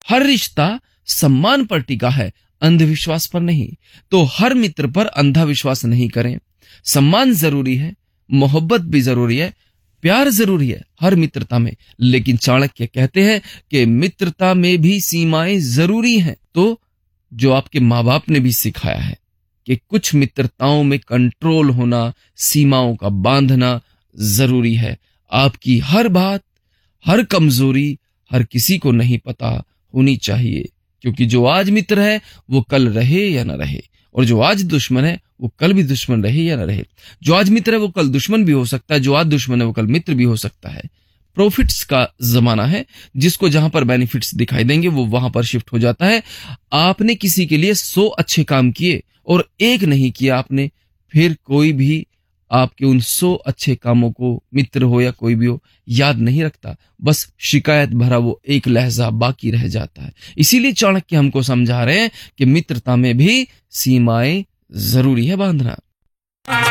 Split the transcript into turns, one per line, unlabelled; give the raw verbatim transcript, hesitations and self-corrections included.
हर रिश्ता सम्मान पर टिका है, अंधविश्वास पर नहीं। तो हर मित्र पर अंधा विश्वास नहीं करें। सम्मान जरूरी है, मोहब्बत भी जरूरी है, प्यार जरूरी है हर मित्रता में, लेकिन चाणक्य कहते हैं कि मित्रता में भी सीमाएं जरूरी हैं। तो जो आपके माँ बाप ने भी सिखाया है कि कुछ मित्रताओं में कंट्रोल होना, सीमाओं का बांधना जरूरी है। आपकी हर बात, हर कमजोरी हर किसी को नहीं पता होनी चाहिए, क्योंकि जो आज मित्र है वो कल रहे या न रहे, और जो आज दुश्मन है वो कल भी दुश्मन रहे या न रहे। जो आज मित्र है वो कल दुश्मन भी हो सकता है, जो आज दुश्मन है वो कल मित्र भी हो सकता है। प्रॉफिट्स का जमाना है, जिसको जहां पर बेनिफिट्स दिखाई देंगे वो वहां पर शिफ्ट हो जाता है। आपने किसी के लिए सौ अच्छे काम किए और एक नहीं किया आपने, फिर कोई भी आपके उन सौ अच्छे कामों को, मित्र हो या कोई भी हो, याद नहीं रखता। बस शिकायत भरा वो एक लहजा बाकी रह जाता है। इसीलिए चाणक्य हमको समझा रहे हैं कि मित्रता में भी सीमाएं जरूरी है बांधना।